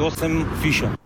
28 фиша.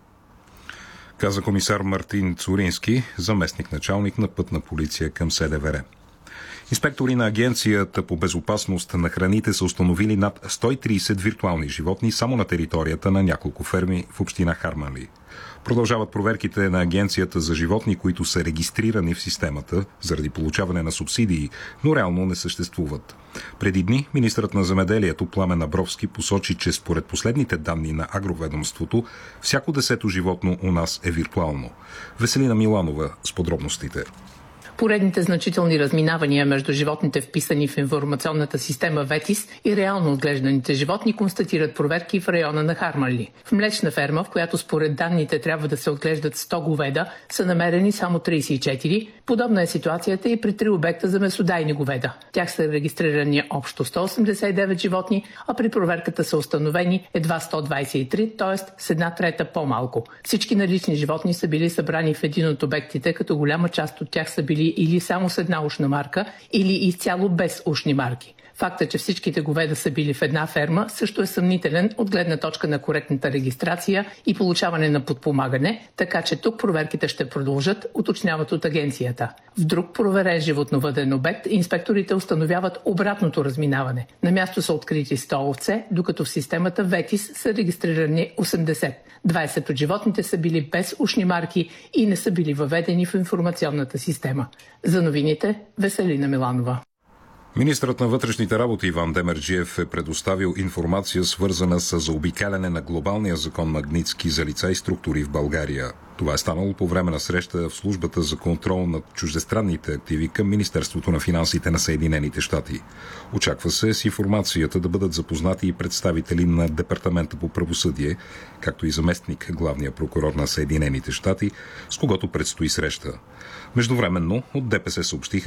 Каза комисар Мартин Цурински, заместник-началник на Пътна полиция към СДВР. Инспектори на Агенцията по безопасност на храните са установили над 130 виртуални животни само на територията на няколко ферми в община Харманли. Продължават проверките на Агенцията за животни, които са регистрирани в системата заради получаване на субсидии, но реално не съществуват. Преди дни министърът на земеделието Пламен Абровски посочи, че според последните данни на агроведомството, всяко 10-то животно у нас е виртуално. Веселина Миланова с подробностите. Поредните значителни разминавания между животните, вписани в информационната система ВЕТИС, и реално отглежданите животни констатират проверки в района на Харманли. В млечна ферма, в която според данните трябва да се отглеждат 100 говеда, са намерени само 34. Подобна е ситуацията и при 3 обекта за месодайни говеда. Тях са регистрирани общо 189 животни, а при проверката са установени едва 123, т.е. с 1/3 по-малко. Всички налични животни са били събрани в един от обектите, като голяма част от тях са били или само с една ушна марка, или изцяло без ушни марки. Факта, че всичките говеда са били в една ферма, също е съмнителен от гледна точка на коректната регистрация и получаване на подпомагане, така че тук проверките ще продължат, уточняват от агенцията. В друг проверен животновъден обект инспекторите установяват обратното разминаване. На място са открити 100 овце, докато в системата ВЕТИС са регистрирани 80. 20 от животните са били без ушни марки и не са били въведени в информационната система. За новините, Веселина Миланова. Министърът на вътрешните работи Иван Демерджиев е предоставил информация, свързана с заобикаляне на глобалния закон Магнитски за лица и структури в България. Това е станало по време на среща в службата за контрол над чуждестранните активи към Министерството на финансите на Съединените щати. Очаква се с информацията да бъдат запознати и представители на Департамента по правосъдие, както и заместник главния прокурор на Съединените щати, с когото предстои среща. Междувременно от ДПС съобщиха,